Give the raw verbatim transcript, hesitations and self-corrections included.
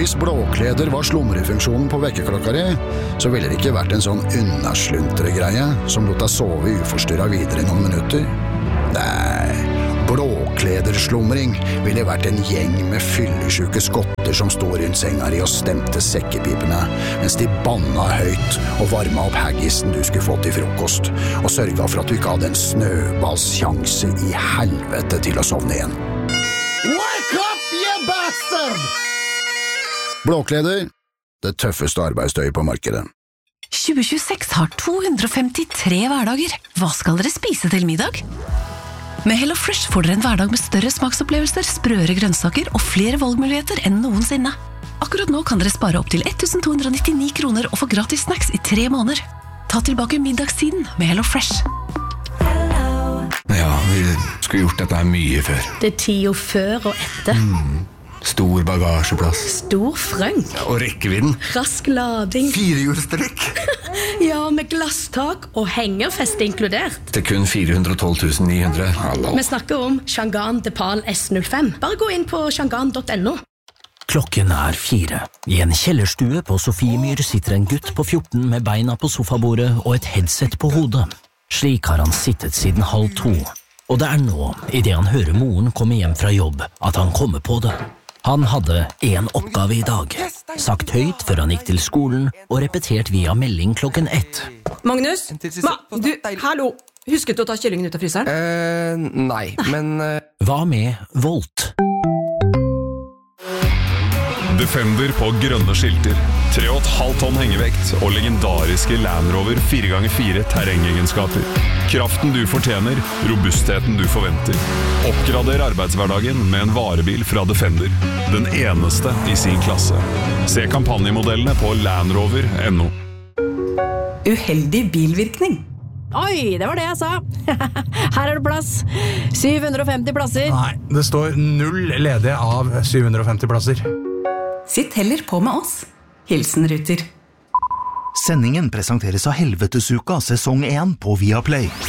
Hvis blåkleder var slumrefunksjonen på vekkerklokka di, så ville det ikke vært en sånn unnasluntre-greie som lot deg sove uforstyrret videre i noen minutter. Nei, blåklederslumring ville vært en gjeng med fyllesyke skotter som sto rundt senga di og stemte sekkepipene, mens de banna høyt og varma opp haggisen du skulle få til frokost, og sørga for at du ikke hadde en snøballsjanse i helvete til å sovne igjen. Wake up, you bastard! Blåkleder, det tøffeste arbeidstøyet på markedet. tjue tjueseks har to hundre femtitre hverdager. Hva skal dere spise til middag? Med Hello Fresh får dere en hverdag med større smaksopplevelser, sprøere grønnsaker og flere valgmuligheter enn noensinne. Akkurat nå kan dere spare opp til to hundre nittini kroner og få gratis snacks i tre måneder. Ta tilbake middagstiden med Hello Fresh. Ja, vi skulle gjort dette her mye før. Det er tida før og etter. Mm. Stor bagasjeplass. Stor frøng. Ja, og rekkevidden. Rask lading. Firehjulstrekk. Ja, med glasstak og hengerfeste inkludert. Til kun fire hundre og tolv tusen ni hundre. Hallo. Vi snakker om Shangan Depal S null fem. Bare gå inn på shangan punktum no. Klokken er fire. I en kjellerstue på Sofiemyr sitter en gutt på fjorten med beina på sofabordet og et headset på hodet. Slik har han sittet siden halv to. Og det er nå, i det han hører moren komme hjem fra jobb, at han kommer på det. Han hadde en oppgave i dag, sagt høyt før han gikk til skolen og repetert via melding klokken ett. Magnus? Ma, du, hallo! Husket du å ta kyllingen ut av fryseren? Eh, nei, men... Uh... Hva med Volt? Defender på grønne skilter, tre og et halvt tonn hengevekt og legendariske Land Rover fire ganger fire terrengegenskaper. Kraften du fortjener, robustheten du forventer. Oppgrader arbeidshverdagen med en varebil fra Defender. Den eneste i sin klasse. Se kampanjemodellene på land rover punktum no. Uheldig bilvirkning. Oi, det var det jeg sa. Her er det plass. syv hundre og femti plasser. Nei, det står null ledige av syv hundre og femti plasser. Sitt heller på med oss. Hilsen Ruter. Sendingen presenteres av Helvetesuka sesong én på Viaplay.